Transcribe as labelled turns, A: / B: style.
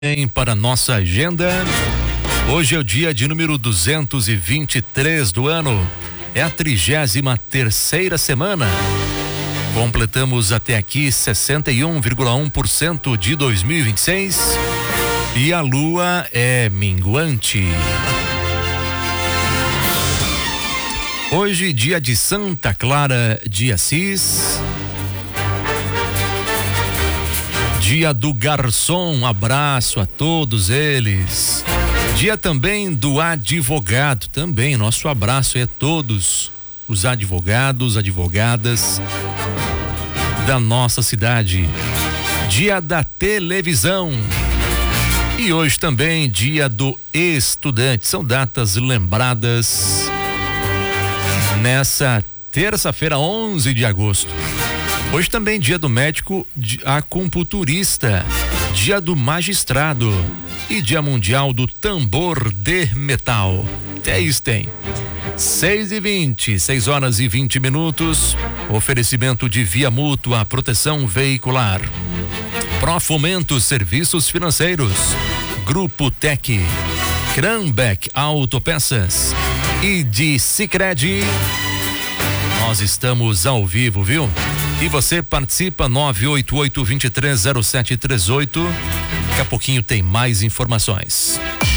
A: Para nossa agenda, hoje é o dia de número 223 do ano, é a 33ª semana. Completamos até aqui 61,1% de 2026 e a lua é minguante. Hoje, dia de Santa Clara de Assis. Dia do garçom, abraço a todos eles. Dia também do advogado, também nosso abraço a todos os advogados, advogadas da nossa cidade. Dia da televisão. E hoje também dia do estudante. São datas lembradas nessa terça-feira, 11 de agosto. Hoje também dia do médico acupunturista, dia do magistrado e dia mundial do tambor de metal. Até isso tem. 6h20, 6h20. Oferecimento de Via Mútua, proteção veicular. Profomento Serviços Financeiros. Grupo Tec. Cranbeck Autopeças. E de Sicredi. Nós estamos ao vivo, viu? E você participa 988-230738. Daqui a pouquinho tem mais informações.